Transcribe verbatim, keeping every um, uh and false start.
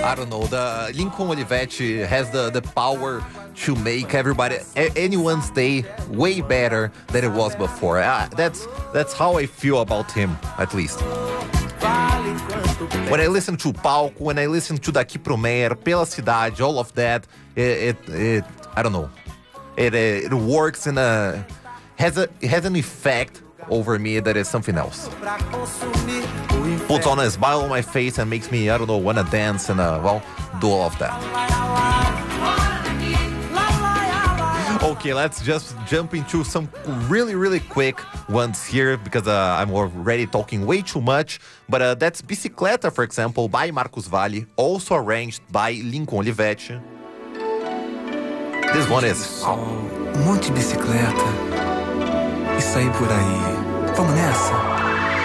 I don't know, the Lincoln Olivetti has the, the power to make everybody, anyone's day way better than it was before. Uh, that's that's how I feel about him, at least. When I listen to Palco, when I listen to Daqui Pro Meyer, Pela Cidade, all of that, it, it, it I don't know, it it works in a has a it has an effect over me that is something else. Puts on a smile on my face and makes me, I don't know, wanna dance and uh, well, do all of that. Okay, let's just jump into some really, really quick ones here because uh, I'm already talking way too much. But uh, that's Bicicleta, for example, by Marcos Valle, also arranged by Lincoln Olivetti. This one is... Um monte de bicicleta e sair por aí. Vamos nessa?